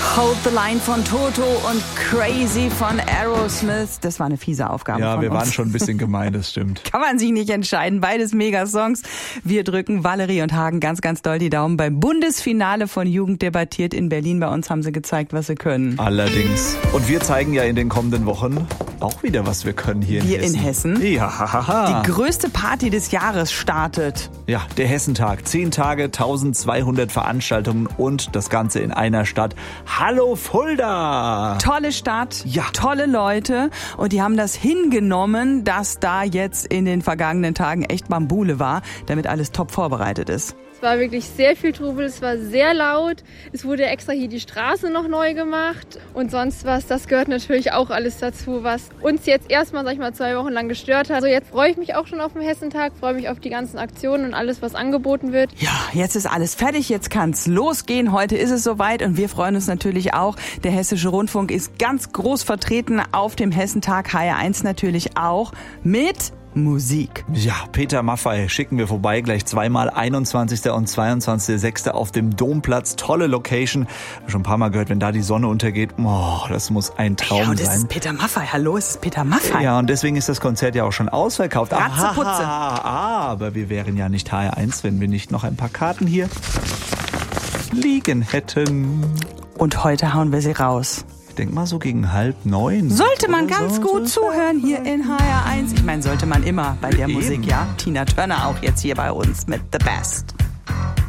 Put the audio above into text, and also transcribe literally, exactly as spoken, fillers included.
Hold the Line von Toto und Crazy von Aerosmith. Das war eine fiese Aufgabe Ja, von wir uns. waren schon ein bisschen gemein, das stimmt. Kann man sich nicht entscheiden. Beides Megasongs. Wir drücken Valerie und Hagen ganz, ganz doll die Daumen beim Bundesfinale von Jugend debattiert in Berlin. Bei uns haben sie gezeigt, was sie können. Allerdings. Und wir zeigen ja in den kommenden Wochen auch wieder, was wir können hier Wir in Hessen. in Hessen. Ja, hahaha. Die größte Party des Jahres startet. Ja, der Hessentag. Zehn Tage, eintausendzweihundert Veranstaltungen und das Ganze in einer Stadt. Hallo Fulda! Tolle Stadt, Ja. tolle Leute und die haben das hingenommen, dass da jetzt in den vergangenen Tagen echt Bambule war, damit alles top vorbereitet ist. Es war wirklich sehr viel Trubel, es war sehr laut. Es wurde extra hier die Straße noch neu gemacht und sonst was. Das gehört natürlich auch alles dazu, was uns jetzt erstmal, sag ich mal, zwei Wochen lang gestört hat. Also jetzt freue ich mich auch schon auf den Hessentag, freue mich auf die ganzen Aktionen und alles, was angeboten wird. Ja, jetzt ist alles fertig, jetzt kann's losgehen. Heute ist es soweit und wir freuen uns natürlich auch. Der Hessische Rundfunk ist ganz groß vertreten auf dem Hessentag, H R eins natürlich auch mit Musik. Ja, Peter Maffay schicken wir vorbei, gleich zweimal, einundzwanzigster und zweiundzwanzigster sechster auf dem Domplatz. Tolle Location. Schon ein paar Mal gehört, wenn da die Sonne untergeht, oh, das muss ein Traum Ja, und das sein. ist Peter Maffay. Hallo, es ist Peter Maffay. Ja, und deswegen ist das Konzert ja auch schon ausverkauft. Ratzeputze. Aha, aber wir wären ja nicht H R eins, wenn wir nicht noch ein paar Karten hier liegen hätten. Und heute hauen wir sie raus. Ich denke mal so gegen halb neun. Sollte man Oder ganz so. gut zuhören hier in H R eins. Ich meine, sollte man immer bei der Eben. Musik, ja. Tina Turner auch jetzt hier bei uns mit The Best.